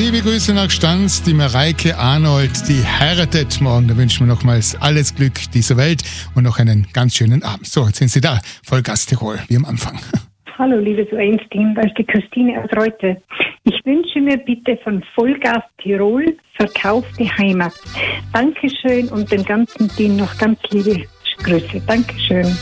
liebe Grüße nach Stanz, die Mareike Arnold, die heiratet morgen. Da wünschen wir nochmals alles Glück dieser Welt und noch einen ganz schönen Abend. So, jetzt sind Sie da, Vollgas Tirol, wie am Anfang. Hallo, liebes Einstein, da ist die Christine aus Reute. Ich wünsche mir bitte von Vollgas Tirol verkaufte Heimat. Dankeschön und dem ganzen Team noch ganz liebe Grüße. Dankeschön.